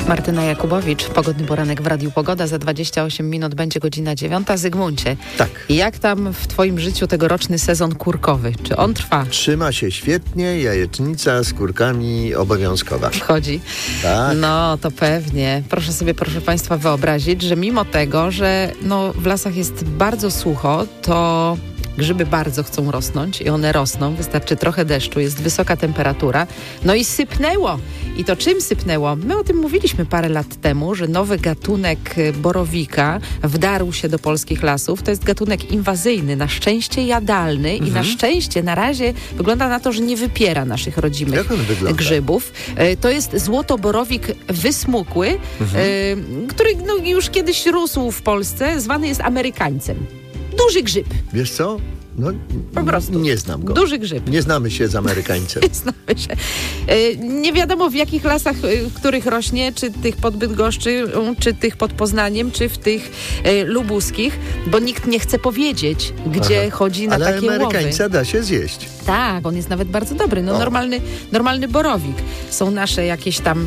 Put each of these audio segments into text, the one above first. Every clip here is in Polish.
Martyna Jakubowicz, pogodny poranek w Radiu Pogoda. Za 28 minut będzie godzina 9. Zygmuncie, tak. Jak tam w twoim życiu tegoroczny sezon kurkowy? Czy on trwa? Trzyma się świetnie, jajecznica z kurkami obowiązkowa. Wchodzi? Tak. No, to pewnie. Proszę sobie, proszę państwa, wyobrazić, że mimo tego, że w lasach jest bardzo sucho, to grzyby bardzo chcą rosnąć i one rosną. Wystarczy trochę deszczu, jest wysoka temperatura. No i sypnęło. I to czym sypnęło? My o tym mówiliśmy parę lat temu, że nowy gatunek borowika wdarł się do polskich lasów. To jest gatunek inwazyjny, na szczęście jadalny i na szczęście na razie wygląda na to, że nie wypiera naszych rodzimych grzybów. To jest złotoborowik wysmukły, który już kiedyś rósł w Polsce, zwany jest amerykańcem. Duży grzyb. Wiesz co? No, po prostu. Nie znam go. Duży grzyb. Nie znamy się z Amerykańcem. Nie znamy się. Nie wiadomo w jakich lasach, w których rośnie, czy tych pod Bydgoszczy, czy tych pod Poznaniem, czy w tych lubuskich, bo nikt nie chce powiedzieć, gdzie chodzi na takie łowy. Ale Amerykańca da się zjeść. Tak, on jest nawet bardzo dobry. Normalny borowik. Są nasze jakieś tam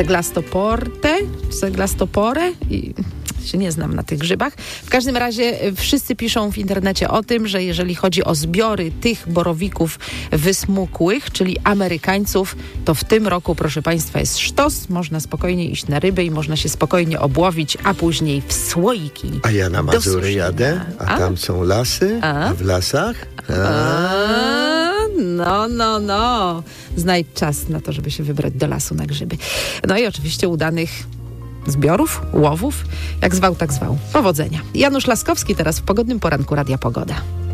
ceglastopore i się nie znam na tych grzybach. W każdym razie wszyscy piszą w internecie o tym, że jeżeli chodzi o zbiory tych borowików wysmukłych, czyli Amerykańców, to w tym roku, proszę państwa, jest sztos. Można spokojnie iść na ryby i można się spokojnie obłowić, a później w słoiki. A ja na Mazury jadę, a tam są lasy, a w lasach? No. Znajdź czas na to, żeby się wybrać do lasu na grzyby. No i oczywiście udanych zbiorów, łowów. Jak zwał, tak zwał. Powodzenia. Janusz Laskowski teraz w pogodnym poranku Radia Pogoda.